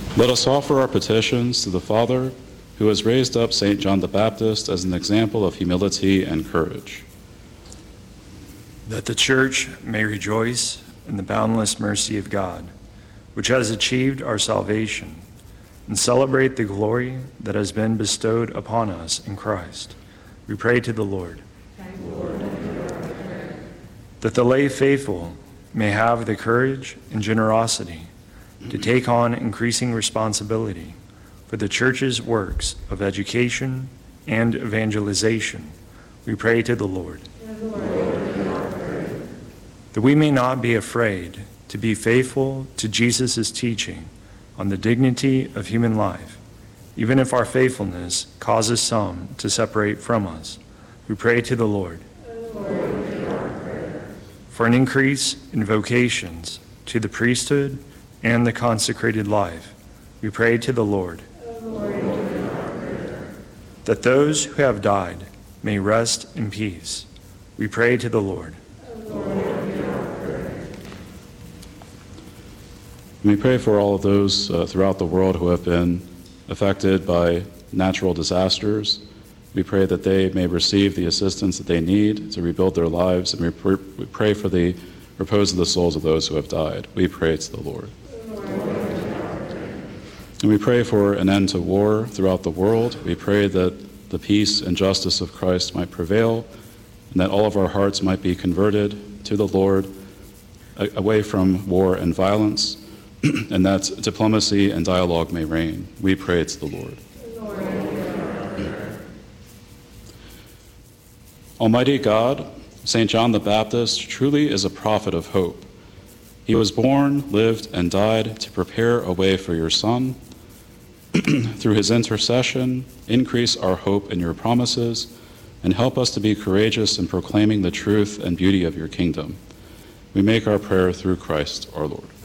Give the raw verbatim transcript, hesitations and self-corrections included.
Let us offer our petitions to the Father, who has raised up Saint John the Baptist as an example of humility and courage. That the Church may rejoice in the boundless mercy of God, which has achieved our salvation, and celebrate the glory that has been bestowed upon us in Christ. We pray to the Lord. Lord, that the lay faithful may have the courage and generosity to take on increasing responsibility for the Church's works of education and evangelization. We pray to the Lord. Lord, that we may not be afraid to be faithful to Jesus' teaching on the dignity of human life, even if our faithfulness causes some to separate from us. We pray to the Lord. Lord, for an increase in vocations to the priesthood and the consecrated life, we pray to the Lord. Lord, that those who have died may rest in peace, we pray to the Lord. We pray for all of those uh, throughout the world who have been affected by natural disasters. We pray that they may receive the assistance that they need to rebuild their lives, and we, pr- we pray for the repose of the souls of those who have died. We pray to the Lord. And we pray for an end to war throughout the world. We pray that the peace and justice of Christ might prevail, and that all of our hearts might be converted to the Lord, a- away from war and violence, and that diplomacy and dialogue may reign. We pray to the Lord. Lord. Almighty God, Saint John the Baptist truly is a prophet of hope. He was born, lived, and died to prepare a way for your Son. Through his intercession, increase our hope in your promises, and help us to be courageous in proclaiming the truth and beauty of your kingdom. We make our prayer through Christ our Lord.